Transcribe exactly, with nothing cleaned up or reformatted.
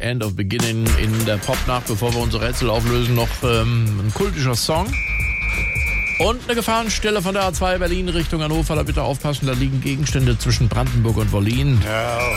End of Beginning in der Popnacht, bevor wir unsere Rätsel auflösen, noch ähm, ein kultischer Song. Und eine Gefahrenstelle von der A zwei Berlin Richtung Hannover, da bitte aufpassen, da liegen Gegenstände zwischen Brandenburg und Wollin. Ja.